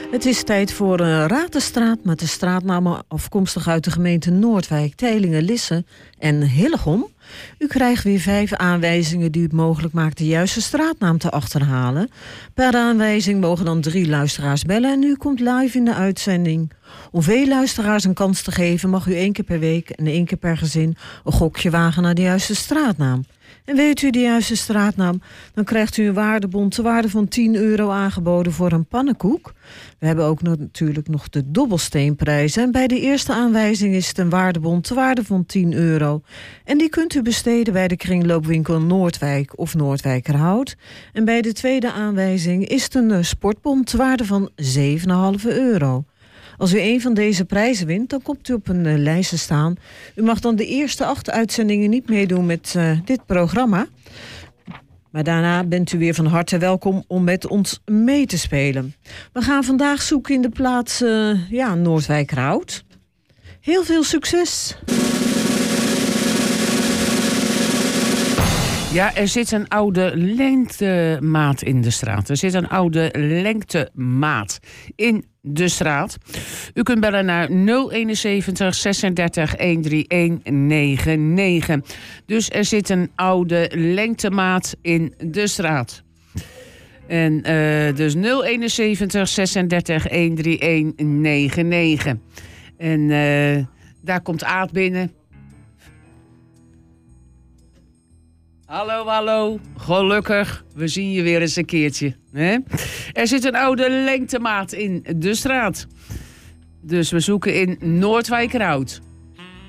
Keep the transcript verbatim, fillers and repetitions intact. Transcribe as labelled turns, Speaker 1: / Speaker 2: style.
Speaker 1: Het is tijd voor een Raad de Straat met de straatnamen afkomstig uit de gemeente Noordwijk, Teylingen, Lisse en Hillegom. U krijgt weer vijf aanwijzingen die het mogelijk maakt de juiste straatnaam te achterhalen. Per aanwijzing mogen dan drie luisteraars bellen en u komt live in de uitzending. Om veel luisteraars een kans te geven mag u één keer per week en één keer per gezin een gokje wagen naar de juiste straatnaam. En weet u de juiste straatnaam, dan krijgt u een waardebon te waarde van tien euro aangeboden voor een pannenkoek. We hebben ook nog, natuurlijk nog de dobbelsteenprijzen. En bij de eerste aanwijzing is het een waardebon te waarde van tien euro. En die kunt u besteden bij de kringloopwinkel Noordwijk of Noordwijkerhout. En bij de tweede aanwijzing is het een sportbon te waarde van zeven komma vijf euro. Als u een van deze prijzen wint, dan komt u op een uh, lijst te staan. U mag dan de eerste acht uitzendingen niet meedoen met uh, dit programma. Maar daarna bent u weer van harte welkom om met ons mee te spelen. We gaan vandaag zoeken in de plaats uh, ja, Noordwijkerhout. Heel veel succes!
Speaker 2: Ja, er zit een oude lengtemaat in de straat. Er zit een oude lengtemaat in de straat. U kunt bellen naar nul eenenzeventig zesendertig honderdnegenennegentig. Dus er zit een oude lengtemaat in de straat. En uh, dus nul eenenzeventig zesendertig honderdnegenennegentig. En uh, daar komt Aad binnen. Hallo, hallo. Gelukkig, we zien je weer eens een keertje. Hè? Er zit een oude lengtemaat in de straat. Dus we zoeken in Noordwijkerhout.